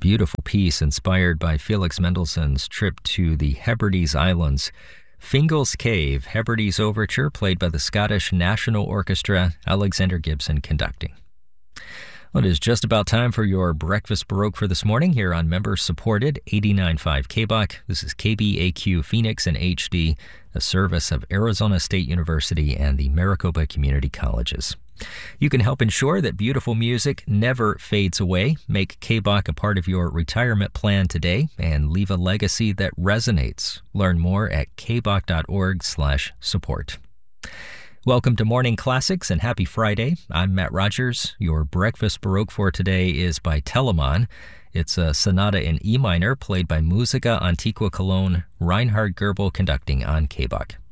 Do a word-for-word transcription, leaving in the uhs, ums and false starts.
beautiful piece inspired by Felix Mendelssohn's trip to the Hebrides Islands. Fingal's Cave, Hebrides Overture, played by the Scottish National Orchestra, Alexander Gibson conducting. Well, it is just about time for your Breakfast Baroque for this morning here on member-supported eighty-nine point five K B O C. This is K B A Q Phoenix in H D, a service of Arizona State University and the Maricopa Community Colleges. You can help ensure that beautiful music never fades away. Make K B O C a part of your retirement plan today and leave a legacy that resonates. Learn more at kboc.org slash support. Welcome to Morning Classics and happy Friday. I'm Matt Rogers. Your Breakfast Baroque for today is by Telemann. It's a sonata in E minor played by Musica Antiqua Cologne, Reinhard Goebel conducting on K B O C.